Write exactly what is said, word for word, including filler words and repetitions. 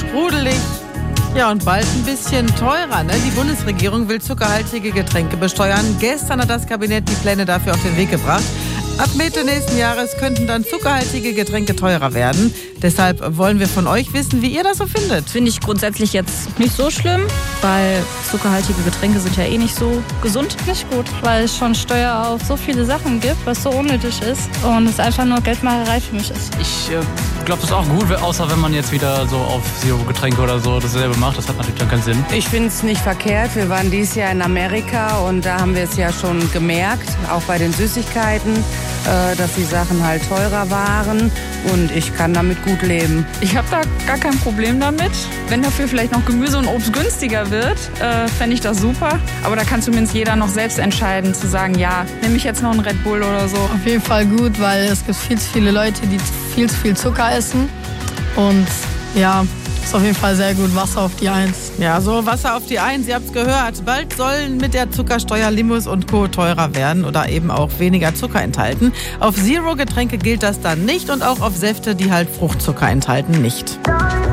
sprudelig. Ja, und bald ein bisschen teurer, ne? Die Bundesregierung will zuckerhaltige Getränke besteuern. Gestern hat das Kabinett die Pläne dafür auf den Weg gebracht. Ab Mitte nächsten Jahres könnten dann zuckerhaltige Getränke teurer werden. Deshalb wollen wir von euch wissen, wie ihr das so findet. Finde ich grundsätzlich jetzt nicht so schlimm, weil zuckerhaltige Getränke sind ja eh nicht so gesund. Nicht gut, weil es schon Steuer auf so viele Sachen gibt, was so unnötig ist und es einfach nur Geldmacherei für mich ist. Ich äh, glaube, das ist auch gut, außer wenn man jetzt wieder so auf Zero-Getränke oder so dasselbe macht. Das hat natürlich dann keinen Sinn. Ich finde es nicht verkehrt. Wir waren dieses Jahr in Amerika und da haben wir es ja schon gemerkt, auch bei den Süßigkeiten, äh, dass die Sachen halt teurer waren und ich kann damit gut leben. Ich habe da gar kein Problem damit. Wenn dafür vielleicht noch Gemüse und Obst günstiger wird, äh, fände ich das super. Aber da kann zumindest jeder noch selbst entscheiden, zu sagen, ja, nehme ich jetzt noch einen Red Bull oder so. Auf jeden Fall gut, weil es gibt viel zu viele Leute, die viel zu viel Zucker essen. Und ja, ist auf jeden Fall sehr gut. Wasser auf die Eins. Ja, so Wasser auf die Eins, ihr habt's gehört. Bald sollen mit der Zuckersteuer Limos und Co. teurer werden oder eben auch weniger Zucker enthalten. Auf Zero-Getränke gilt das dann nicht und auch auf Säfte, die halt Fruchtzucker enthalten, nicht.